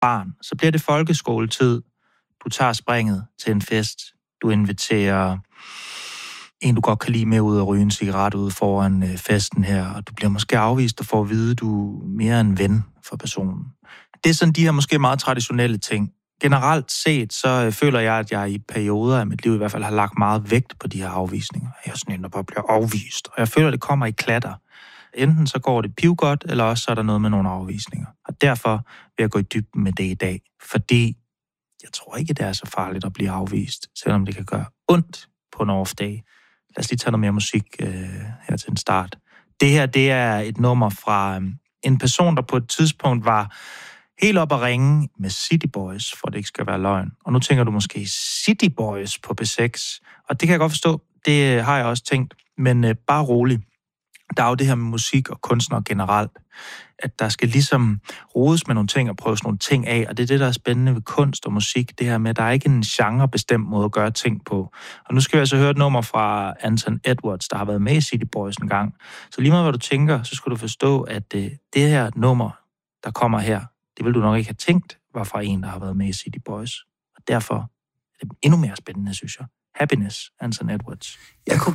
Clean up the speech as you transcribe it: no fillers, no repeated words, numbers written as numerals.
barn, så bliver det folkeskoletid. Du tager springet til en fest. Du inviterer en, du godt kan lide, med ud og ryge en cigaret ude foran festen her, og du bliver måske afvist og får at vide, at du er mere en ven for personen. Det er sådan de her måske meget traditionelle ting. Generelt set, så føler jeg, at jeg i perioder af mit liv i hvert fald har lagt meget vægt på de her afvisninger. Jeg er sådan en, der bare bliver afvist, og jeg føler, at det kommer i klatter. Enten så går det pivgodt, eller også så er der noget med nogle afvisninger. Og derfor vil jeg gå i dybden med det i dag, fordi jeg tror ikke, det er så farligt at blive afvist, selvom det kan gøre ondt på en off-day. Lad os lige tage noget mere musik her til en start. Det her, det er et nummer fra en person, der på et tidspunkt var helt op at ringe med City Boys, for det ikke skal være løgn. Og nu tænker du måske City Boys på P6, og det kan jeg godt forstå, det har jeg også tænkt, men bare rolig. Der er jo det her med musik og kunstnere generelt, at der skal ligesom rodes med nogle ting og prøves nogle ting af, og det er det, der er spændende ved kunst og musik, det her med, at der er ikke en genrebestemt måde at gøre ting på. Og nu skal vi altså høre et nummer fra Anton Edwards, der har været med i City Boys en gang. Så lige meget hvad du tænker, så skal du forstå, at det her nummer, der kommer her, det vil du nok ikke have tænkt, var fra en, der har været med i City Boys. Og derfor er det endnu mere spændende, synes jeg. Happiness, Anton Edwards. Jeg kunne